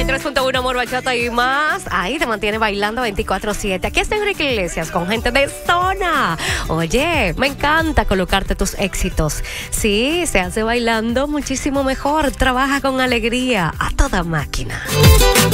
93.1 Amor, Bachata y más. Ahí te mantiene bailando 24/7. Aquí está Enrique Iglesias con gente de zona. Oye, me encanta colocarte tus éxitos. Sí, se hace bailando muchísimo mejor. Trabaja con alegría a toda máquina.